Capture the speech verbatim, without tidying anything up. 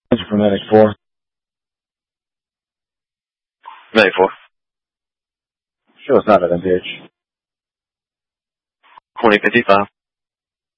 Answer for Medic four. Medic four. Show us out at M P H. twenty fifty-five.